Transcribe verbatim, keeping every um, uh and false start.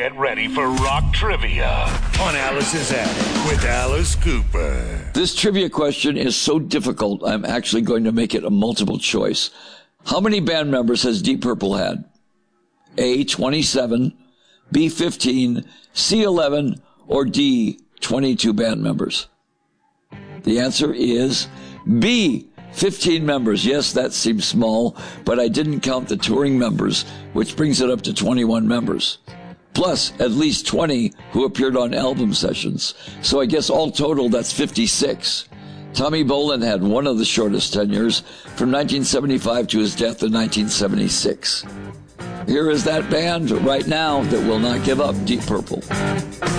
Get ready for rock trivia on Alice's Attic with Alice Cooper. This trivia question is so difficult, I'm actually going to make it a multiple choice. How many band members has Deep Purple had? A, twenty-seven, B, fifteen, C, eleven, or D, twenty-two band members? The answer is B, fifteen members. Yes, that seems small, but I didn't count the touring members, which brings it up to twenty-one members. Plus, at least twenty who appeared on album sessions. So I guess all total, that's fifty-six. Tommy Bolin had one of the shortest tenures, from nineteen seventy-five to his death in nineteen seventy-six. Here is that band right now that will not give up, Deep Purple.